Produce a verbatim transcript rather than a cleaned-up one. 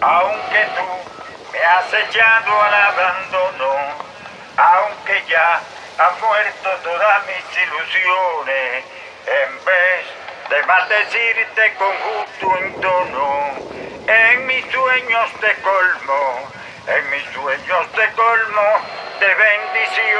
Aunque tú me has echado al abandono, aunque ya han muerto todas mis ilusiones, en vez de maldecirte con justo tono, en mis sueños te colmo, en mis sueños te colmo de bendiciones.